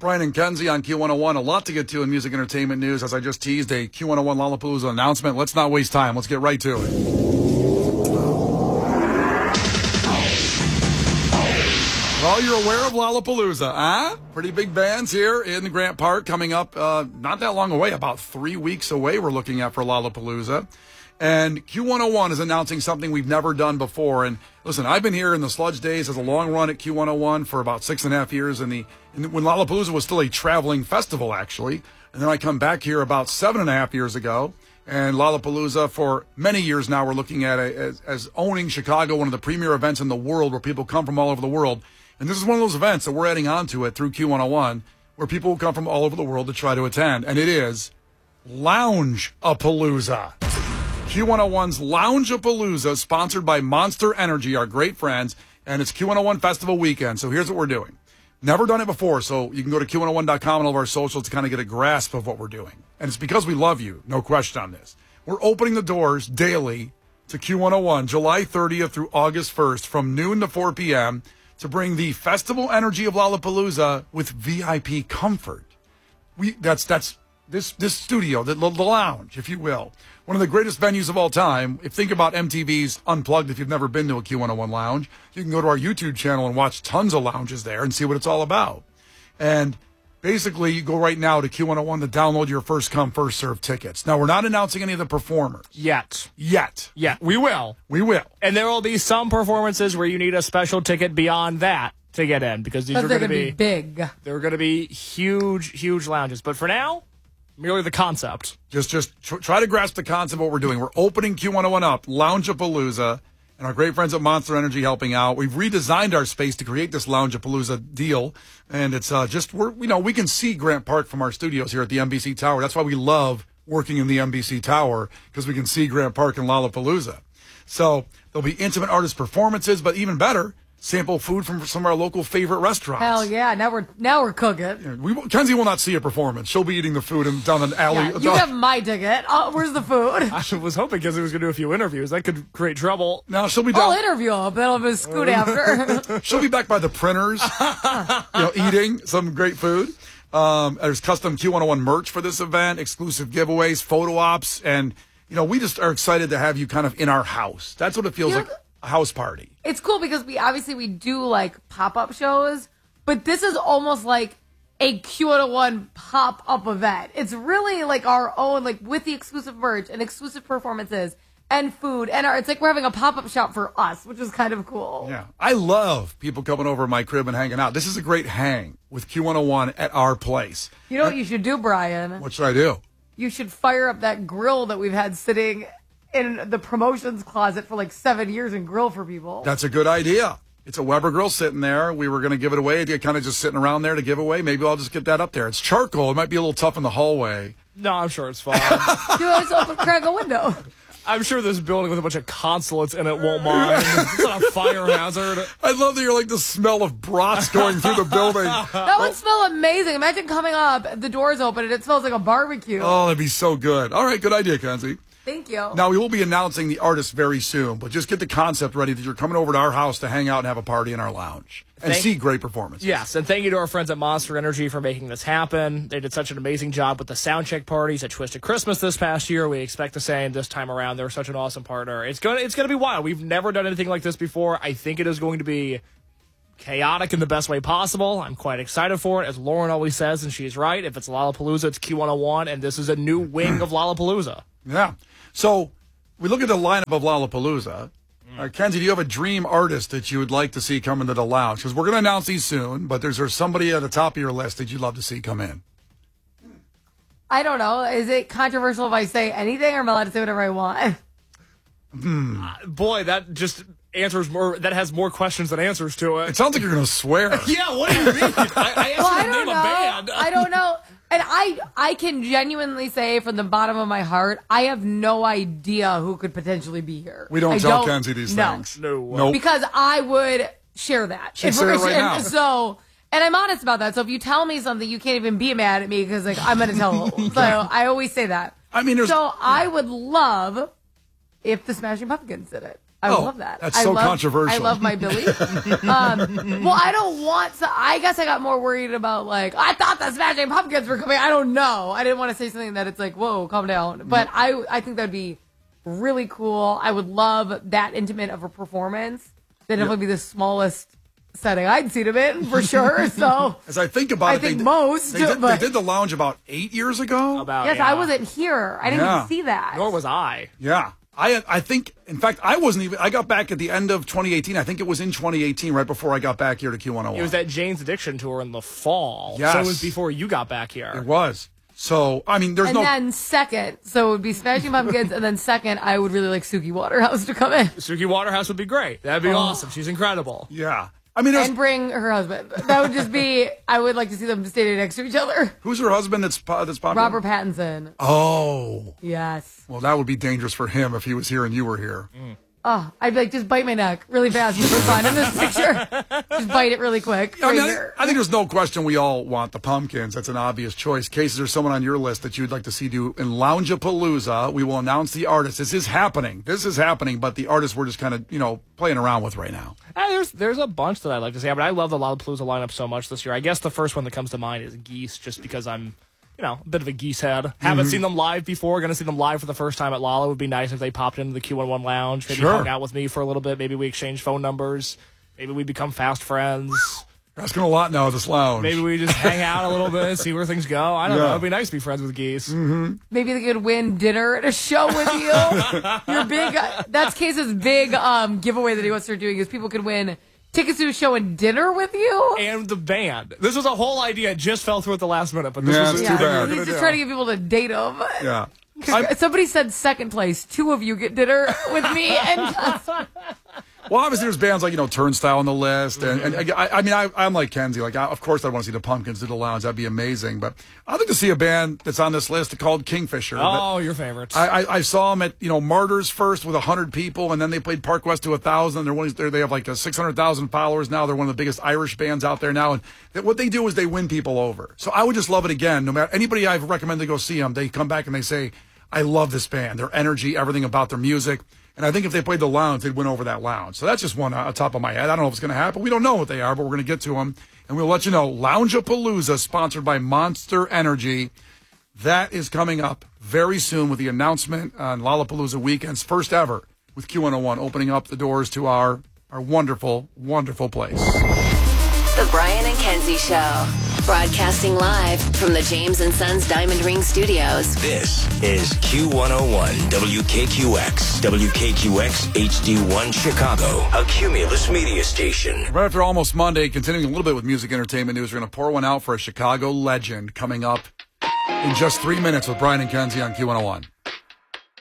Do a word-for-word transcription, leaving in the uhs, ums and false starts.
Brian and Kenzie on Q one oh one. A lot to get to in music entertainment news. As I just teased, a Q one oh one Lollapalooza announcement. Let's not waste time. Let's get right to it. Well, you're aware of Lollapalooza, huh? Pretty big bands here in Grant Park coming up uh, not that long away, about three weeks away we're looking at for Lollapalooza. And Q one oh one is announcing something we've never done before. And listen, I've been here in the Sludge days as a long run at Q one oh one for about six and a half years. And the and when Lollapalooza was still a traveling festival, actually. And then I come back here about seven and a half years ago. And Lollapalooza, for many years now, we're looking at it as, as owning Chicago, one of the premier events in the world where people come from all over the world. And this is one of those events that we're adding on to it through Q one oh one, where people will come from all over the world to try to attend. And it is Lounge-a-Palooza. Q one oh one's Lounge-a-Palooza, sponsored by Monster Energy, our great friends, and it's Q one oh one Festival Weekend. So here's what we're doing. Never done it before, so you can go to Q one oh one dot com and all of our socials to kind of get a grasp of what we're doing. And it's because we love you, no question on this. We're opening the doors daily to Q one oh one, July thirtieth through August first, from noon to four p.m., to bring the festival energy of Lollapalooza with V I P comfort. We that's that's this this studio, the, the lounge, if you will. One of the greatest venues of all time. If think about M T V's Unplugged, if you've never been to a Q one oh one lounge, you can go to our YouTube channel and watch tons of lounges there and see what it's all about. And basically, you go right now to Q one oh one to download your first come, first serve tickets. Now, we're not announcing any of the performers. Yet. Yet. Yeah, we will. We will. And there will be some performances where you need a special ticket beyond that to get in, because these are going to be, be big. They're going to be huge, huge lounges. But for now, merely the concept. Just just tr- try to grasp the concept of what we're doing. We're opening Q one oh one up, Lounge-a-Palooza, and our great friends at Monster Energy helping out. We've redesigned our space to create this Lounge-a-Palooza deal, and it's uh, just, we're you know, we can see Grant Park from our studios here at the N B C Tower. That's why we love working in the N B C Tower, because we can see Grant Park and Lollapalooza. So there'll be intimate artist performances, but even better, sample food from some of our local favorite restaurants. Hell yeah! Now we're now we're cooking. Yeah, we, Kenzie will not see a performance. She'll be eating the food and down the alley. Yeah, you have my ticket. Oh, where's the food? I was hoping Kenzie was going to do a few interviews. That could create trouble. Now she'll be down. I'll interview him, but I'll be scoot after. She'll be back by the printers, you know, eating some great food. Um, there's custom Q one oh one merch for this event, exclusive giveaways, photo ops, and you know, we just are excited to have you kind of in our house. That's what it feels You like. A house party. It's cool because we obviously we do like pop-up shows, but this is almost like a Q one oh one pop-up event. It's really like our own, like with the exclusive merch and exclusive performances and food, and our, it's like we're having a pop-up shop for us, which is kind of cool. Yeah, I love people coming over to my crib and hanging out. This is a great hang with Q one oh one at our place. You know what you should do, Brian? What should I do? You should fire up that grill that we've had sitting in the promotions closet for like seven years and grill for people. That's a good idea. It's a Weber grill sitting there. We were going to give it away. It's kind of just sitting around there to give away. Maybe I'll just get that up there. It's charcoal. It might be a little tough in the hallway. No, I'm sure it's fine. You always open, crack a window. I'm sure this building with a bunch of consulates in it won't mind. It's not a fire hazard. I love that you're like the smell of brats going through the building. That would smell amazing. Imagine coming up, the doors open, and it smells like a barbecue. Oh, that'd be so good. All right, good idea, Kenzie. Thank you. Now, we will be announcing the artist very soon, but just get the concept ready that you're coming over to our house to hang out and have a party in our lounge and Thank- see great performances. Yes, and thank you to our friends at Monster Energy for making this happen. They did such an amazing job with the soundcheck parties at Twisted Christmas this past year. We expect the same this time around. They're such an awesome partner. It's going it's going to be wild. We've never done anything like this before. I think it is going to be chaotic in the best way possible. I'm quite excited for it. As Lauren always says, and she's right, if it's Lollapalooza, it's Q one oh one, and this is a new wing of Lollapalooza. Yeah. So we look at the lineup of Lollapalooza. Uh, Kenzie, do you have a dream artist that you would like to see come into the lounge? Because we're going to announce these soon, but there's there somebody at the top of your list that you'd love to see come in? I don't know. Is it controversial if I say anything, or am I allowed to say whatever I want? Hmm. Uh, boy, that just answers more. That has more questions than answers to it. It sounds like you're going to swear. Yeah, what do you mean? I, I asked Well, you I to don't name know. a band. I don't know. And I I can genuinely say from the bottom of my heart, I have no idea who could potentially be here. We don't I tell Kenzie these no. things. No. Nope. Because I would share that. She'd If say we're it gonna right share- now. So, and I'm honest about that. So if you tell me something, you can't even be mad at me because like I'm going to tell. So I always say that. I mean, there's... So I would love if the Smashing Pumpkins did it. I Oh, love that. that's I so love, controversial. I love my Billy. um, well, I don't want to. I guess I got more worried about like I thought the Smashing Pumpkins were coming. I don't know. I didn't want to say something that it's like, whoa, calm down. But I, I think that'd be really cool. I would love that intimate of a performance. That'd definitely be the smallest setting I'd seen him in for sure. So As I think about I it, think they, most, they did, but- they did the lounge about eight years ago. About yes, yeah. I wasn't here. I didn't Yeah. even see that. Nor was I. Yeah. I I think, in fact, I wasn't even, I got back at the end of twenty eighteen. I think it was in twenty eighteen, right before I got back here to Q one oh one. It was that Jane's Addiction tour in the fall. Yes. So it was before you got back here. It was. So, I mean, there's And no. then second, so it would be Smashing Pumpkins, and then second, I would really like Suki Waterhouse to come in Suki Waterhouse would be great. That'd be Oh. awesome. She's incredible. Yeah. I mean, there's, and bring her husband. That would just be. I would like to see them standing next to each other. who's her husband that's, po- that's popular? Robert Pattinson. Oh. Yes. Well, that would be dangerous for him if he was here and you were here. Oh, I'd be like, just bite my neck really fast for fun in this picture. Just bite it really quick. I, Right mean, I, here. I think there's no question we all want the Pumpkins. That's an obvious choice. Case, is there someone on your list that you'd like to see do in Loungeapalooza? We will announce the artist. This is happening. This is happening, but the artist we're just kind of, you know, playing around with right now. Uh, there's there's a bunch that I'd like to see. I mean, I love the Lollapalooza lineup so much this year. I guess the first one that comes to mind is Geese, just because I'm, you know, a bit of a Geese head. Mm-hmm. Haven't seen them live before. Going to see them live for the first time at Lolla. It would be nice if they popped into the Q one one lounge. Maybe Sure. hung out with me for a little bit. Maybe we exchange phone numbers. Maybe we become fast friends. You're asking a lot now at this lounge. Maybe we just hang out a little bit, see where things go. I don't Yeah. know. It'd be nice to be friends with Geese. Mm-hmm. Maybe they could win dinner at a show with you. Your big. Uh, that's Case's big um, giveaway that he wants to start doing is people could win tickets to a show and dinner with you. And the band. This was a whole idea. It just fell through at the last minute, but this Yeah, was it's a too thing we were bad. gonna He's just do. trying to get people to date him. Yeah. I'm- Somebody said second place. Two of you get dinner with me and Well, obviously, there's bands like, you know, Turnstile on the list. And, and I, I mean, I, I'm like Kenzie. Like, I, of course, I want to see the Pumpkins do the lounge. That'd be amazing. But I'd like to see a band that's on this list called Kingfisher. Oh, your favorites. I, I, I saw them at, you know, Martyrs first with one hundred people, and then they played Park West to one thousand. They're one, they're, they have like a six hundred thousand followers now. They're one of the biggest Irish bands out there now. And th- what they do is they win people over. So I would just love it again. No matter anybody I've recommended to go see them, they come back and they say, I love this band, their energy, everything about their music. And I think if they played the lounge, they'd win over that lounge. So that's just one on top of my head. I don't know if it's going to happen. We don't know what they are, but we're going to get to them. And we'll let you know. Loungeapalooza, sponsored by Monster Energy. That is coming up very soon with the announcement on Lollapalooza weekends, first ever, with Q one oh one opening up the doors to our, our wonderful, wonderful place. The Brian and Kenzie Show. Broadcasting live from the James and Sons Diamond Ring Studios. This is Q one oh one W K Q X, W K Q X H D one Chicago, a Cumulus media station. Right after Almost Monday, continuing a little bit with music entertainment news, we're going to pour one out for a Chicago legend coming up in just three minutes with Brian and Kenzie on Q one oh one.